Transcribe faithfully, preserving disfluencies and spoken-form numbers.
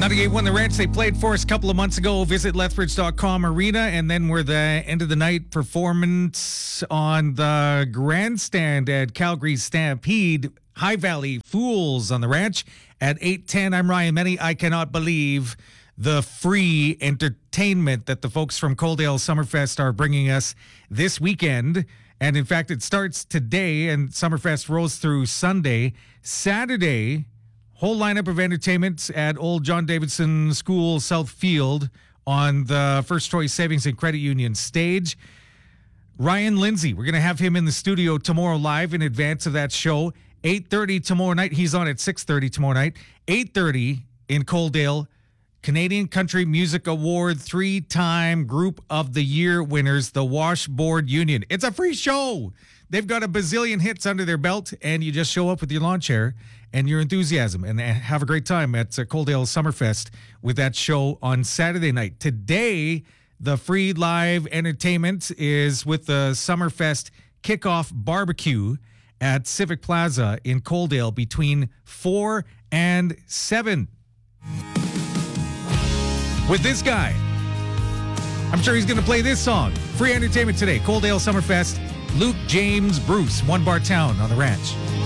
ninety-eight point one The Ranch, they played for us a couple of months ago. Visit Lethbridge dot com arena, and then we're the end of the night performance on the grandstand at Calgary Stampede. High Valley Fools on the Ranch at eight ten. I'm Ryan Menny. I cannot believe the free entertainment that the folks from Coaldale Summerfest are bringing us this weekend. And in fact, it starts today and Summerfest rolls through Sunday. Saturday, whole lineup of entertainment at Old John Davidson School South Field on the First Choice Savings and Credit Union stage. Ryan Lindsay, we're going to have him in the studio tomorrow live in advance of that show. eight thirty tomorrow night. He's on at six thirty tomorrow night. eight thirty in Coaldale. Canadian Country Music Award three-time Group of the Year winners, the Washboard Union. It's a free show. They've got a bazillion hits under their belt, and you just show up with your lawn chair and your enthusiasm and have a great time at uh, Coaldale Summerfest with that show on Saturday night. Today, the free live entertainment is with the Summerfest Kickoff Barbecue at Civic Plaza in Coaldale between four and seven. With this guy, I'm sure he's going to play this song. Free entertainment today, Coaldale Summerfest. Luke James Bruce, One Bar Town on the Ranch.